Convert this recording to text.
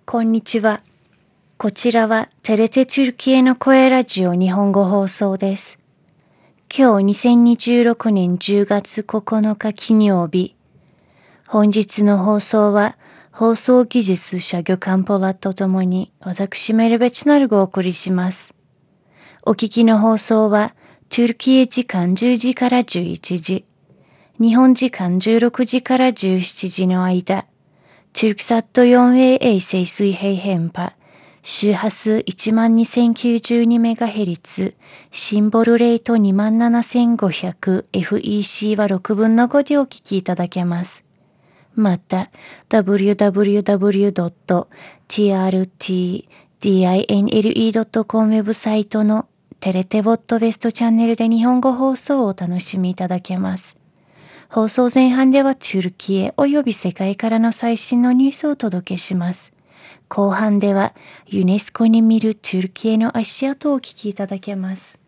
こんにちは。こちらはテレテトゥルキエの声ラジオ日本語放送です。今日2026年10月9日金曜日。本日の放送は放送技術者魚カンポラとともに私メルベチナルがお送りします。お聞きの放送はトゥルキエ時間10時から11時、日本時間16時から17時の間、TürkSat 4A 衛星水平変波、周波数 12092MHz、シンボルレート 27500FEC は6分の5でお聞きいただけます。また、www.trtdinle.com ウェブサイトのテレテボットウェストチャンネルで日本語放送をお楽しみいただけます。放送前半ではトゥルキエおよび世界からの最新のニュースをお届けします。後半ではユネスコに見るトゥルキエの足跡をお聞きいただけます。